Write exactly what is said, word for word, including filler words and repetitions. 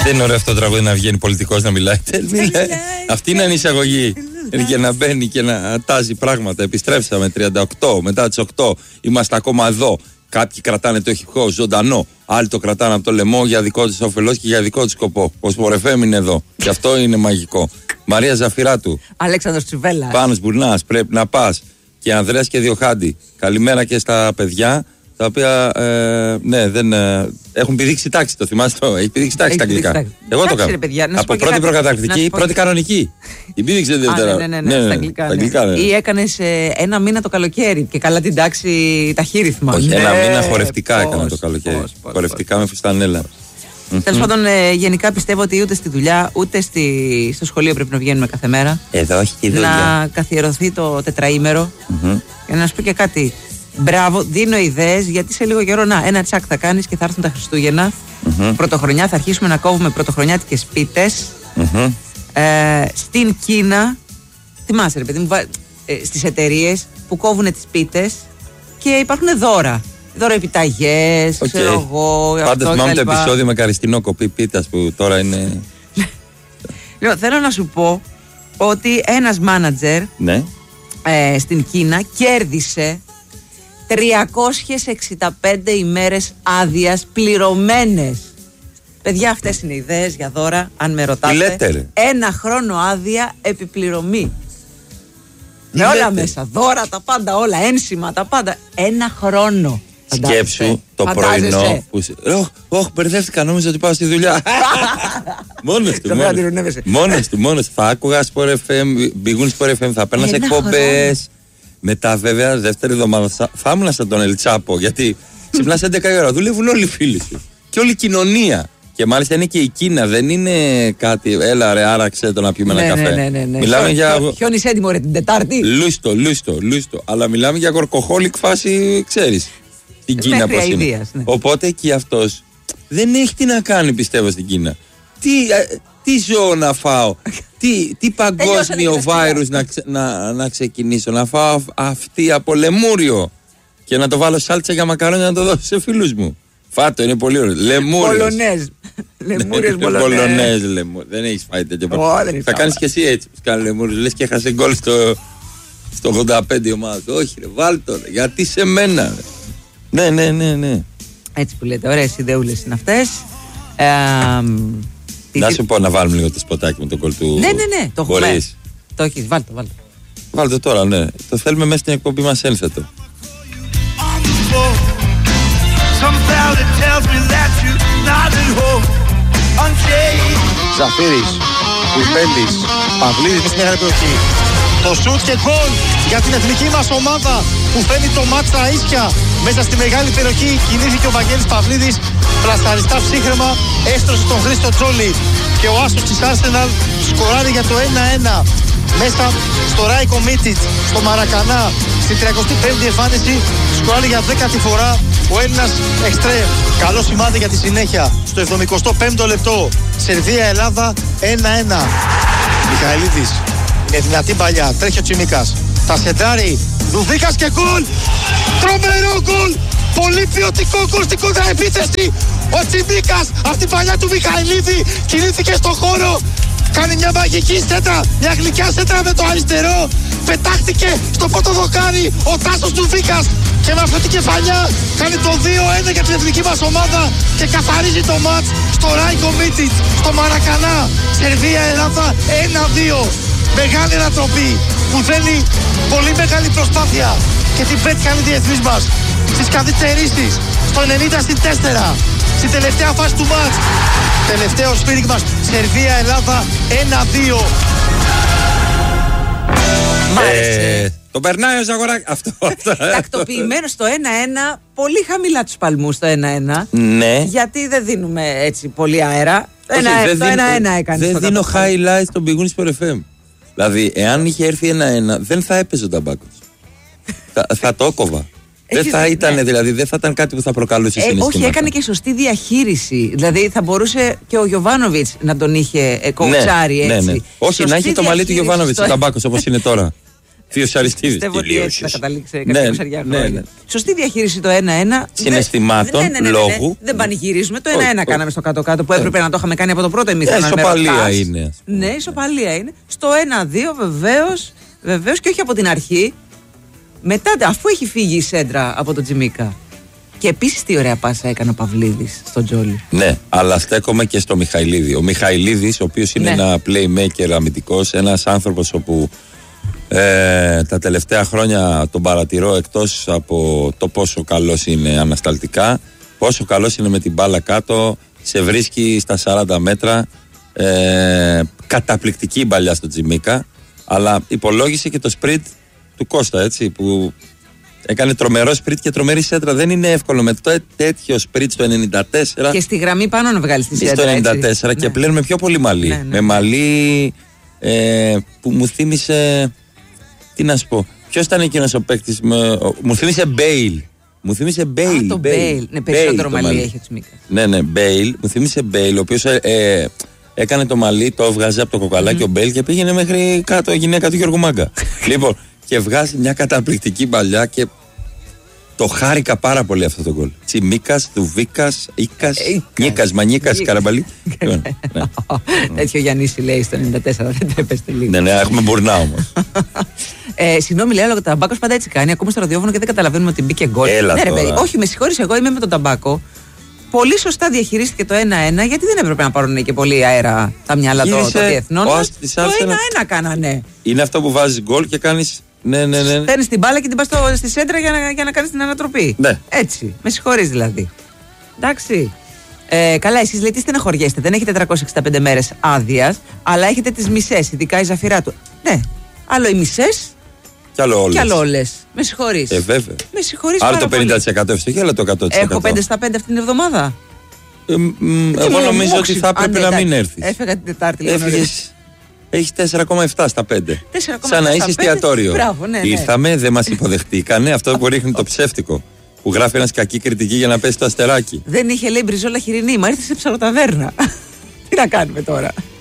Δεν είναι ωραίο αυτό το τραγούδι να βγαίνει πολιτικός να μιλάει. Αυτή είναι η εισαγωγή. Για να μπαίνει και να τάζει πράγματα. Επιστρέψαμε τριάντα οκτώ μετά τις οκτώ. Είμαστε ακόμα εδώ. Κάποιοι κρατάνε το ηχικό ζωντανό. Άλλοι το κρατάνε από το λαιμό για δικό τους όφελος και για δικό τους σκοπό. Ο Sport εφ εμ είναι εδώ. Και αυτό είναι μαγικό. Μαρία Ζαφυράτου. Αλέξανδρος Τσιβέλλας. Πάνος Μπουρνάς. Πρέπει να πας. Και Ανδρέας και Διοχάντη. Καλημέρα και στα παιδιά. Τα οποία ε, ναι, δεν, ε, έχουν πηδήξει τάξη, το θυμάσαι το. Έχει πηδήξει τάξη στα αγγλικά. Εγώ εντάξει, το κάνω. Ρε, παιδιά, από πρώτη προκαταρκτική, πρώτη κανονική. Την πήδηξε Δευτέρα. Ναι, ναι, ναι, ναι, ναι, στα αγγλικά. Ναι. Αγγλικά ναι. Ή έκανε ε, ένα μήνα το καλοκαίρι και καλά την τάξη ταχύρυθμα. Όχι, ναι, ένα μήνα χορευτικά πώς, έκανα το καλοκαίρι. Πώς, πώς, χορευτικά πώς. Με φουστανέλα. Τέλος πάντων, ε, γενικά πιστεύω ότι ούτε στη δουλειά ούτε στη, στο σχολείο πρέπει να βγαίνουμε κάθε μέρα. Εδώ όχι και η δουλειά. Να καθιερωθεί το τετραήμερο. Mm-hmm. Και να σου πω και κάτι. Μπράβο, δίνω ιδέες γιατί σε λίγο καιρό να, ένα τσακ θα κάνεις και θα έρθουν τα Χριστούγεννα. Mm-hmm. Πρωτοχρονιά θα αρχίσουμε να κόβουμε πρωτοχρονιάτικες πίτες. Mm-hmm. Ε, στην Κίνα, θυμάσαι ρε παιδί μου, ε, στις εταιρείες που κόβουν τις πίτες και υπάρχουν δώρα. Δώρα επιταγές, okay. ξέρω εγώ. Πάντα θυμάμαι το επεισόδιο με καριστινό κοπή πίτας που τώρα είναι. Λοιπόν, θέλω να σου πω ότι ένας μάνατζερ ναι. ε, στην Κίνα κέρδισε τριακόσιες εξήντα πέντε ημέρες άδειας πληρωμένες. Παιδιά, αυτές είναι ιδέες για δώρα, αν με ρωτάτε. Λέτε, ένα χρόνο άδεια επιπληρωμή. Με όλα μέσα, δώρα, τα πάντα, όλα, ένσημα, τα πάντα. Ένα χρόνο. Σκέψου το πρωινό που. Όχι, μπερδεύτηκα, νόμιζα ότι πάω στη δουλειά. Μόνος του. Μόνος του, μόνος του. Θα άκουγα Sport εφ εμ, μπηγούν Sport εφ εμ, θα παίρνα εκπομπές. Μετά, βέβαια, δεύτερη εβδομάδα θα ήμουν σαν τον Ελτσάπο. Γιατί ξυπνάς έντεκα η ώρα, δουλεύουν όλοι οι φίλοι σου. Και όλη η κοινωνία. Και μάλιστα είναι και η Κίνα, δεν είναι κάτι. Έλα, ρε, άραξε το να πιούμε ένα καφέ. Ναι, ναι, ναι. Μιλάμε Ποιο, για. Ποιον είσαι έτοιμο, ρε, την Τετάρτη. Λούστο, λούστο, λούστο. Αλλά μιλάμε για γορκοχόλικ φάση, ξέρεις. Την Κίνα πώς είναι. Ιδίας, ναι. Οπότε και αυτός δεν έχει τι να κάνει, πιστεύω, στην Κίνα. Τι, τι ζώο να φάω. Τι, τι παγκόσμιο βάιρους να, ξε, να, να ξεκινήσω. Να φάω αυτή από λεμούριο. Και να το βάλω σάλτσα για μακαρόνια να το δώσω σε φίλους μου. Φάτο, είναι πολύ ωραίο. Λεμούριος. Πολωνέζ. Λεμούριος Πολωνέζ. Δεν έχεις φάει τέτοιο πράγμα. Θα κάνεις και εσύ έτσι. Κάνει λεμούριος. Λες και έχασε γκολ στο, στο ογδόντα πέντε ομάδα. Όχι, ρε, βάλτο. Γιατί σε μένα. Ρε. Ναι, ναι, ναι, ναι. Έτσι που λέτε. Ωραίες ιδεούλες είναι αυτές. Ε, να σου πω να βάλουμε λίγο το σποτάκι με τον κολ του. Ναι, ναι, ναι. Το έχουμε. Το έχεις, βάλτε, βάλτε. Βάλτε τώρα, ναι. Το θέλουμε μέσα στην εκπομπή μας ένθετο. Ζαφύρης, Κουρμπέλης, Παυλίδης με στην μεγάλη περιοχή. Το σουτ και γκολ για την εθνική μας ομάδα που φέρνει το μάτς στα ίσια. Μέσα στη μεγάλη περιοχή κινήθηκε ο Βαγγέλης Παυλίδης. Πλασταριστά ψύχρεμα, έστρωσε τον Χρήστο Τζόλι. Και ο άσος της Arsenal σκοράρει για το ένα ένα. Μέσα στο Ράικο Μίτιτς, στο Μαρακανά, στην τριακοστή πέμπτη εμφάνιση, σκοράρει για δέκατη φορά ο Έλληνας εξτρέμ. Καλό σημάδι για τη συνέχεια. Στο εβδομηκοστό πέμπτο λεπτό, Σερβία-Ελλάδα ένα ένα. Μιχαηλίδης, με δυνατή παλιά, τρέχει ο Τσιμίκας. Τα σεντράρει, Δουβίκας και γκολ! Τρομερό γκολ! Πολύ ποιοτικό γκολ στην κόντρα επίθεση! Ο Τσιμίκας, από την παλιά του Μιχαηλίδη, κινήθηκε στον χώρο. Κάνει μια μαγική σέντρα, μια γλυκιά σέντρα με το αριστερό. Πετάχτηκε στο πρώτο δοκάρι ο Τάσος Ντουβίκας. Και με αυτή την κεφαλιά κάνει το δύο ένα για την εθνική μας ομάδα. Και καθαρίζει το μάτς στο Ράικο Μίτιτς, στο Μαρακανά. Σερβία-Ελλάδα ένα δύο. Μεγάλη ανατροπή που θέλει πολύ μεγάλη προσπάθεια. Και την πέτυχαν οι διεθνείς μας στις καθυστερήσεις, στο ενενήντα συν τέσσερα. Στην τελευταία φάση του μάτς. Τελευταίο σφύριγμα, Σερβία-Ελλάδα ένα δύο. Ε, το περνάει ο Ζαγοράκης. Αυτό. Τακτοποιημένο στο ένα ένα, πολύ χαμηλά τους παλμούς στο ένα ένα. Ναι. Γιατί δεν δίνουμε έτσι πολύ αέρα. Το ένα ένα έκανε. Δεν δίνω highlights στον πηγούνι Sport εφ εμ. Δηλαδή, εάν είχε έρθει ένα ένα, δεν θα έπαιζε ο Ταμπάκος. θα, θα το έκοβα. Δεν θα ήταν, ναι. Δηλαδή, δεν θα ήταν κάτι που θα προκαλούσε ε, συναισθήματα. Όχι, έκανε και σωστή διαχείριση. Δηλαδή, θα μπορούσε και ο Γιοβάνοβιτς να τον είχε κοουτσάρει, ναι, έτσι. Ναι, ναι. Όχι, να είχε το μαλλί του Γιοβάνοβιτς ο Ταμπάκος όπως είναι τώρα. Θείος Αριστίδης. Πιστεύω ότι έτσι θα καταλήξει ναι, κάποια ναι, ναι. Σωστή διαχείριση το ένα ένα. Συναισθημάτων, ναι, ναι, ναι, ναι, λόγου. Ναι, δεν πανηγυρίζουμε. Το ένα ένα κάναμε στο κάτω-κάτω που έπρεπε να το είχαμε κάνει από το πρώτο ημίχρονο. Ε, ισοπαλία είναι. Ναι, ισοπαλία είναι. Στο ένα δύο βεβαίως, βεβαίως και όχι από την αρχή. Μετά, αφού έχει φύγει η σέντρα από τον Τζιμίκα. Και επίσης τι ωραία πάσα έκανε ο Παυλίδης στον Τζόλι. Ναι, αλλά στέκομαι και στο Μιχαηλίδη. Ο Μιχαηλίδης, ο οποίος είναι ναι. ένα playmaker αμυντικός, ένας άνθρωπος όπου ε, τα τελευταία χρόνια τον παρατηρώ, εκτός από το πόσο καλός είναι ανασταλτικά, πόσο καλός είναι με την μπάλα κάτω, σε βρίσκει στα σαράντα μέτρα, ε, καταπληκτική μπαλιά στο Τζιμίκα, αλλά υπολόγισε και το sprint του Κώστα, έτσι, που έκανε τρομερό sprint και τρομερή σέντρα. Δεν είναι εύκολο με το τέτοιο sprint στο ενενήντα τέσσερα. Και στη γραμμή πάνω να βγάλει τη σέντρα. Στο ενενήντα τέσσερα έτσι. Και ναι. πλέον με πιο πολύ μαλλί. Ναι, ναι, με μαλλί ε, που μου θύμισε. Τι να σου πω. Ποιος ήταν εκείνος ο παίκτης. Μου θύμισε Μπέιλ. Μου θύμισε Μπέιλ. Α, το Μπέιλ. Ναι, περισσότερο μαλλί έχει ο Τσιμίκα. Ναι, ναι, Μπέιλ. Μου θύμισε Μπέιλ, ο οποίος ε, ε, έκανε το μαλλί, το έβγαζε από το κοκαλάκι mm. ο Μπέιλ και πήγαινε μέχρι κάτω η γυναίκα του Γιώργου Μάγκα. Λοιπόν, και βγάζει μια καταπληκτική παλιά και το χάρηκα πάρα πολύ αυτό το γκολ. Τσιμίκας, Δουβίκας, Ίκας, Νίκας, Μανίκας, Καραμπαλί. Τέτοιο Γιαννίση λέει στο ενενήντα τέσσερα, δεν τρέπεστε λίγο. Ναι, ναι, έχουμε μπουρνά όμως. Συγγνώμη, λέει, αλλά ο Ταμπάκος πάντα έτσι κάνει. Ακούμε στο ραδιόφωνο και δεν καταλαβαίνουμε ότι μπήκε γκολ. Όχι, με συγχωρείς, εγώ είμαι με τον Ταμπάκο. Πολύ σωστά διαχειρίστηκε το ένα ένα, γιατί δεν έπρεπε να πάρουν και πολύ αέρα τα μυαλά των διεθνών. Το ένα ένα κάνανε. Είναι αυτό που βάζεις γκολ και κάνεις. Ναι, ναι, ναι. Παίρνεις την μπάλα και την πας στη σέντρα για να, για να κάνεις την ανατροπή. Ναι. Έτσι. Με συγχωρείς δηλαδή. Εντάξει. Ε, καλά, εσείς λέτε τι στεναχωριέστε. Δεν έχετε τριακόσιες εξήντα πέντε μέρες άδειας, αλλά έχετε τις μισές, ειδικά η Ζαφυρά του. Ναι. Άλλο οι μισές. Κι άλλο όλες. Κι άλλο όλες. Με συγχωρείς. Ε, βέβαια. Με συγχωρείς. Άλλο το πενήντα τοις εκατό ευστοχή, άλλο το εκατό τοις εκατό. Έχω πέντε στα πέντε αυτήν την εβδομάδα. Ε, μ, εγώ νομίζω ότι θα έπρεπε να μην έρθεις. Έφεγα την Τετάρτη. Έχει τέσσερα κόμμα επτά στα πέντε. Σαν να είσαι εστιατόριο. Μπράβο, ναι, ναι. Ήρθαμε, δεν μας υποδεχτήκανε. Αυτό που ρίχνει το ψεύτικο. Που γράφει ένας κακή κριτική για να πέσει το αστεράκι. Δεν είχε λέει μπριζόλα χοιρινή. Μα ήρθε σε ψαροταβέρνα. Τι να κάνουμε τώρα.